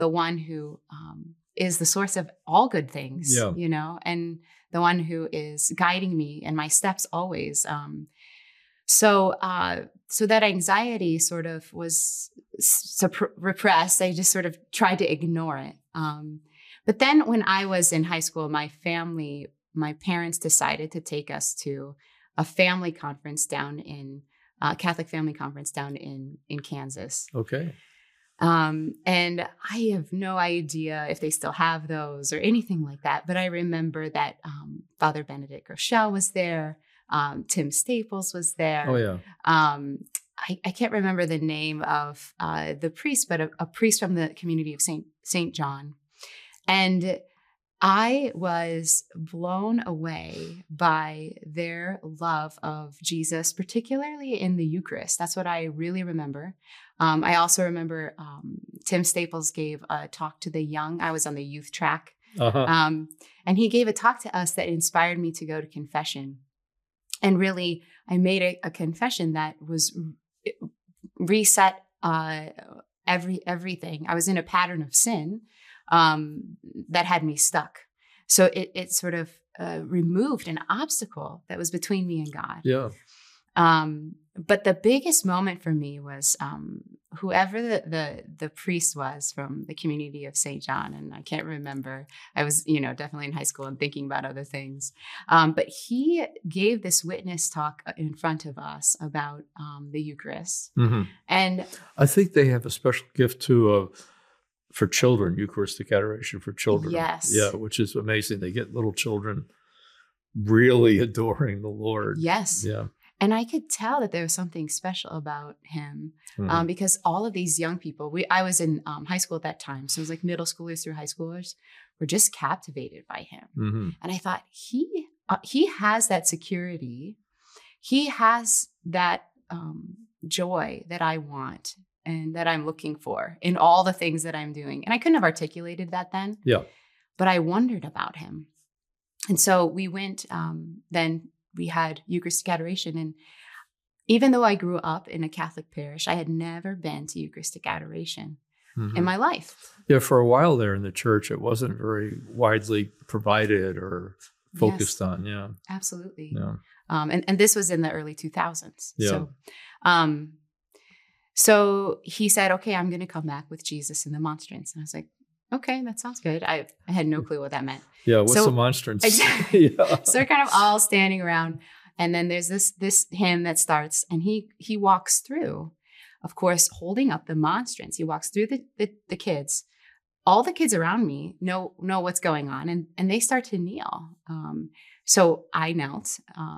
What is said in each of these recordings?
the one who is the source of all good things, Yeah. and the one who is guiding me in my steps always. So that anxiety sort of was repressed. I just sort of tried to ignore it. But then when I was in high school, my parents decided to take us to a family conference Catholic family conference down in Kansas. Okay. And I have no idea if they still have those or anything like that. But I remember that Father Benedict Rochelle was there. Tim Staples was there. Oh, yeah. I can't remember the name of the priest, but a priest from the community of Saint John. And I was blown away by their love of Jesus, particularly in the Eucharist. That's what I really remember. I also remember Tim Staples gave a talk to the young. I was on the youth track. Uh-huh. And he gave a talk to us that inspired me to go to confession. And really, I made a confession that was reset everything. I was in a pattern of sin that had me stuck. So it sort of removed an obstacle that was between me and God. Yeah. But the biggest moment for me was whoever the priest was from the community of St. John, and I can't remember. I was, definitely in high school and thinking about other things. But he gave this witness talk in front of us about the Eucharist. Mm-hmm. And I think they have a special gift too for children, Eucharistic adoration for children. Yes. Yeah, which is amazing. They get little children really adoring the Lord. Yes. Yeah. And I could tell that there was something special about him Mm-hmm. because all of these young people, I was in high school at that time. So it was like middle schoolers through high schoolers were just captivated by him. Mm-hmm. And I thought he has that security. He has that joy that I want and that I'm looking for in all the things that I'm doing. And I couldn't have articulated that then. Yeah. But I wondered about him. And so we went, then we had Eucharistic adoration. And even though I grew up in a Catholic parish, I had never been to Eucharistic adoration Mm-hmm. in my life. Yeah, for a while there in the church, it wasn't very widely provided or focused on. Yeah. Absolutely. Yeah. And this was in the early 2000s. Yeah. So he said, okay, I'm going to come back with Jesus and the monstrance. And I was like, okay, that sounds good. I had no clue what that meant. Yeah. What's So- the monstrance? Exactly. Yeah. So we're kind of all standing around. And then there's this hymn that starts and he walks through, of course, holding up the monstrance. He walks through the kids. All the kids around me know what's going on and they start to kneel. So I knelt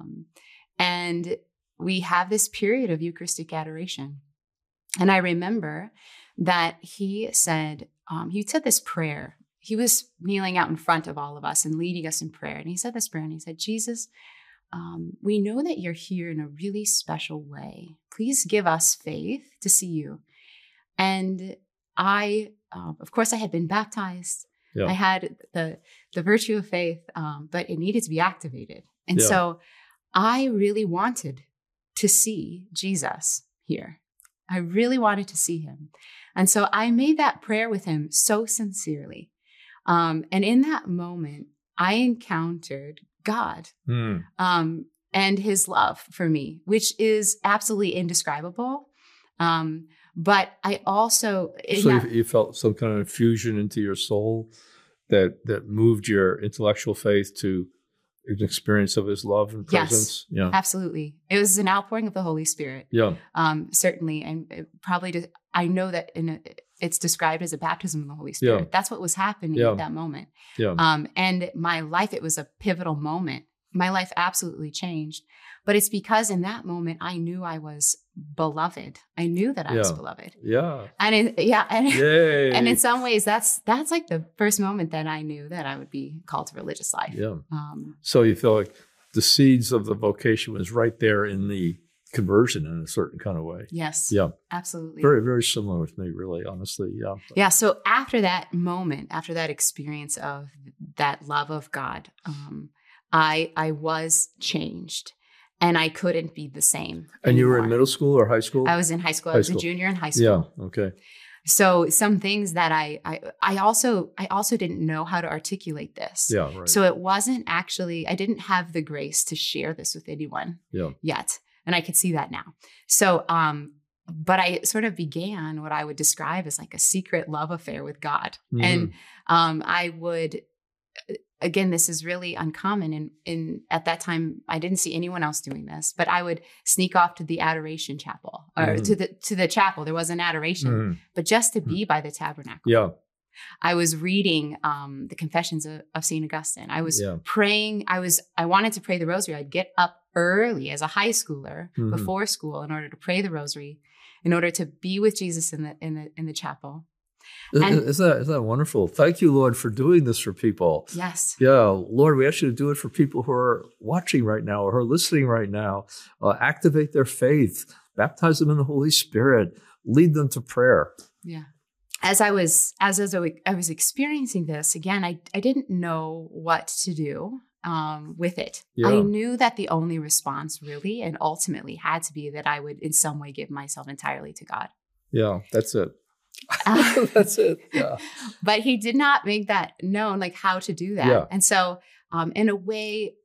and we have this period of Eucharistic adoration. And I remember that he said this prayer. He was kneeling out in front of all of us and leading us in prayer. And he said this prayer and he said, Jesus, we know that you're here in a really special way. Please give us faith to see you. And I, of course, I had been baptized. Yeah. I had the virtue of faith, but it needed to be activated. And Yeah. so I really wanted to see Jesus here. I really wanted to see him. And so I made that prayer with him so sincerely. And in that moment, I encountered God Mm. and his love for me, which is absolutely indescribable. But I also... So you felt some kind of infusion into your soul that moved your intellectual faith to an experience of his love and presence. Yes, Yeah. absolutely. It was an outpouring of the Holy Spirit. Yeah. Certainly. And I know that it's described as a baptism of the Holy Spirit. Yeah. That's what was happening Yeah. at that moment. Yeah. And my life, it was a pivotal moment. My life absolutely changed. But it's because in that moment, I knew I was beloved. I knew that I was Yeah. beloved. Yeah. And Yay. and in some ways, that's like the first moment that I knew that I would be called to religious life. Yeah. So you feel like the seeds of the vocation was right there in the conversion in a certain kind of way. Yes. Yeah. Absolutely. Very, very similar with me, really, honestly. Yeah. Yeah. So after that moment, after that experience of that love of God, I was changed and I couldn't be the same. And you were in anymore. middle school or high school? I was in high school. High I was school. a junior in high school. Yeah. Okay. So some things that I also didn't know how to articulate this. Yeah, right. So it wasn't actually, I didn't have the grace to share this with anyone yet. And I could see that now. So, but I sort of began what I would describe as like a secret love affair with God. And I would, again, this is really uncommon. And at that time, I didn't see anyone else doing this, but I would sneak off to the adoration chapel or to the chapel. There was an adoration, but just to be by the tabernacle. Yeah. I was reading the Confessions of St. Augustine. I was praying. I wanted to pray the rosary. I'd get up early as a high schooler before school in order to pray the rosary, in order to be with Jesus in the chapel. Isn't that wonderful? Thank you, Lord, for doing this for people. Yes. Yeah, Lord, we ask you to do it for people who are watching right now or who are listening right now. Activate their faith, baptize them in the Holy Spirit, lead them to prayer. Yeah. As I was experiencing this, again, I didn't know what to do with it. Yeah. I knew that the only response really and ultimately had to be that I would in some way give myself entirely to God. Yeah, that's it. That's it. Yeah. But he did not make that known, like how to do that. Yeah. And so in a way,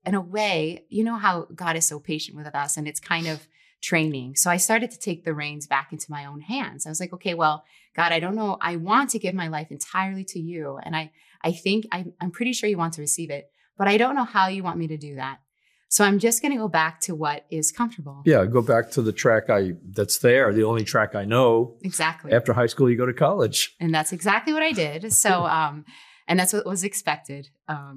you know how God is so patient with us, and it's kind of training. So I started to take the reins back into my own hands. I was like, okay, well, God, I don't know. I want to give my life entirely to you. And I think I'm pretty sure you want to receive it, but I don't know how you want me to do that. So I'm just going to go back to what is comfortable. Yeah, go back to the track that's there, the only track I know. Exactly. After high school, you go to college. And that's exactly what I did. So, and that's what was expected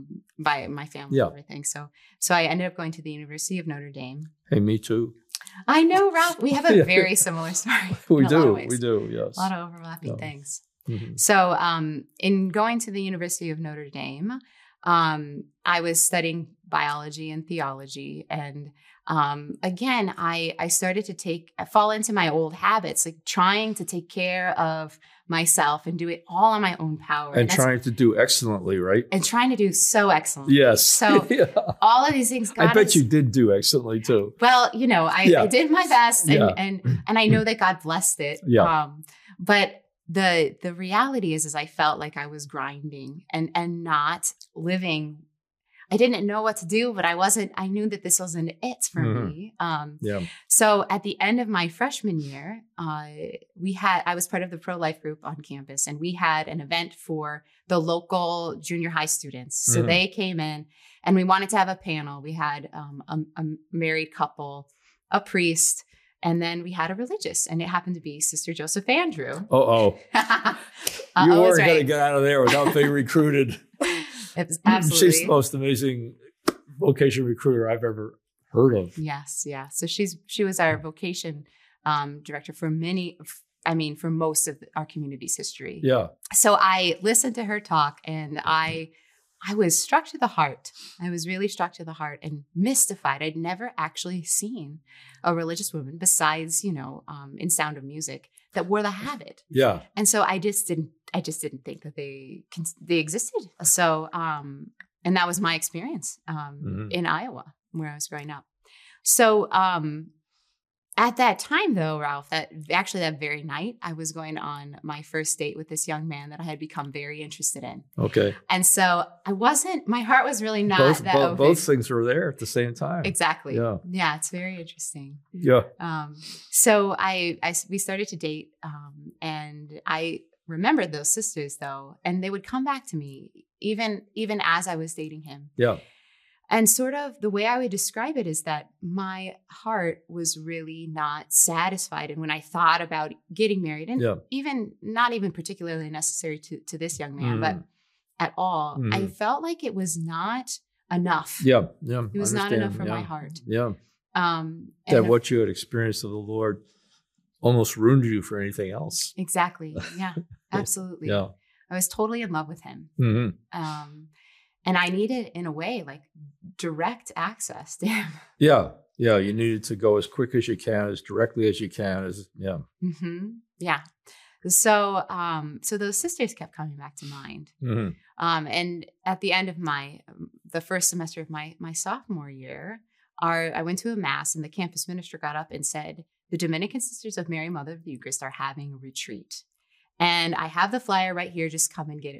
by my family and everything. So I ended up going to the University of Notre Dame. Hey, me too. I know, Ralph. We have a very similar story. We do, yes. A lot of overlapping things. Mm-hmm. So in going to the University of Notre Dame, I was studying biology and theology. And again, I started to fall into my old habits, like trying to take care of myself and do it all on my own power. And trying to do excellently, right? And trying to do so excellently. Yes. So all of these things, I bet you did do excellently too. Well, I did my best and I know that God blessed it. Yeah. But the reality is I felt like I was grinding and not living. I didn't know what to do, but I knew that this wasn't it for me. So at the end of my freshman year, I was part of the pro-life group on campus, and we had an event for the local junior high students. So they came in and we wanted to have a panel. We had a married couple, a priest, and then we had a religious, and it happened to be Sister Joseph Andrew. You weren't going to get out of there without being recruited. Absolutely. She's the most amazing vocation recruiter I've ever heard of. Yes, yeah. So she was our vocation director for most of our community's history. Yeah. So I listened to her talk, and I was struck to the heart. I was really struck to the heart and mystified. I'd never actually seen a religious woman besides, in Sound of Music, that wore the habit. Yeah. And so I just didn't think that they existed. So, and that was my experience in Iowa, where I was growing up. So, at that time, though, Ralph, that very night, I was going on my first date with this young man that I had become very interested in. Okay. And so my heart was really not open. Both things were there at the same time. Exactly. Yeah, it's very interesting. Yeah. So we started to date, and I remembered those sisters, though, and they would come back to me even as I was dating him. Yeah. And sort of the way I would describe it is that my heart was really not satisfied. And when I thought about getting married, and not even particularly necessary to this young man, but at all, I felt like it was not enough. Yeah. Yeah. It was not enough for my heart. Yeah. That what you had experienced of the Lord almost ruined you for anything else. Exactly. Yeah, absolutely. Yeah. I was totally in love with him. Mm-hmm. And I needed, in a way, like direct access to him. Yeah. Yeah. You needed to go as quick as you can, as directly as you can. Mm-hmm. Yeah. So those sisters kept coming back to mind. Mm-hmm. And at the end of the first semester of my sophomore year, I went to a mass, and the campus minister got up and said, "The Dominican Sisters of Mary, Mother of the Eucharist, are having a retreat. And I have the flyer right here. Just come and get